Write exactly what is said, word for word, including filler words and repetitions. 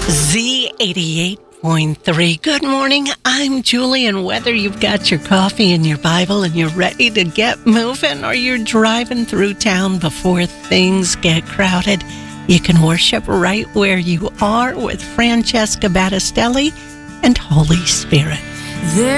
Z eighty-eight point three. Good morning. I'm Julie, and whether you've got your coffee and your Bible and you're ready to get moving, or you're driving through town before things get crowded, you can worship right where you are with Francesca Battistelli and Holy Spirit. There